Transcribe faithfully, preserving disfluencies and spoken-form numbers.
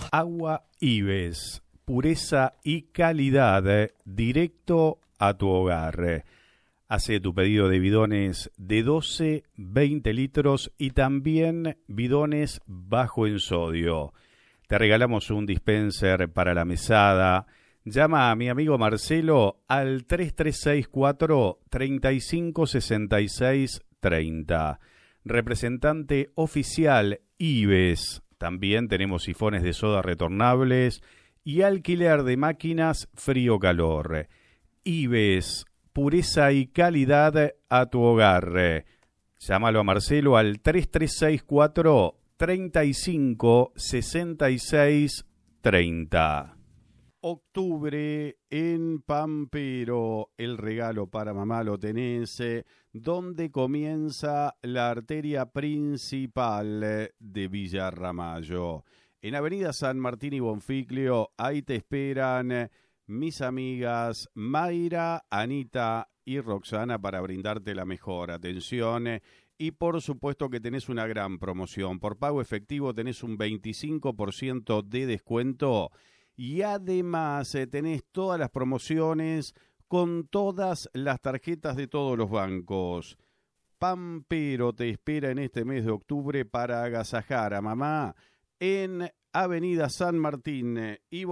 Agua Ives, pureza y calidad, eh, directo a tu hogar. Hace tu pedido de bidones de doce, veinte litros y también bidones bajo en sodio. Te regalamos un dispenser para la mesada. Llama a mi amigo Marcelo al tres tres seis cuatro, tres cinco seis seis tres cero. Representante oficial Ives. También tenemos sifones de soda retornables y alquiler de máquinas frío-calor. Ives, pureza y calidad a tu hogar. Llámalo a Marcelo al tres tres seis cuatro, tres cinco seis seis tres cero. Octubre en Pampero, el regalo para mamá lo tenés, eh, donde comienza la arteria principal eh, de Villa Ramallo. En Avenida San Martín y Bonfiglio, ahí te esperan eh, mis amigas Mayra, Anita y Roxana para brindarte la mejor atención. Eh, y por supuesto que tenés una gran promoción. Por pago efectivo tenés un veinticinco por ciento de descuento. Y además eh, tenés todas las promociones con todas las tarjetas de todos los bancos. Pampero te espera en este mes de octubre para agasajar a mamá en Avenida San Martín y